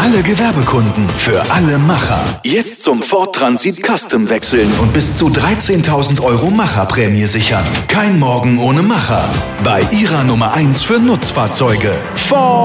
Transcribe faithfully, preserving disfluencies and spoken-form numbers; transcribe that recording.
alle Gewerbekunden, für alle Macher. Jetzt zum Ford Transit Custom wechseln und bis zu dreizehntausend Euro Macherprämie sichern. Kein Morgen ohne Macher. Bei Ihrer Nummer eins für Nutzfahrzeuge. Ford.